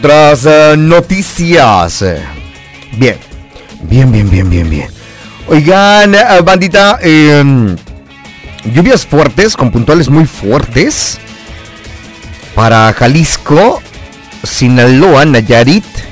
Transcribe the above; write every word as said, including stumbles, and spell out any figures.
Otras uh, noticias. Bien, bien, bien, bien, bien, bien. Oigan, uh, bandita, eh, lluvias fuertes, con puntuales muy fuertes para Jalisco, Sinaloa, Nayarit,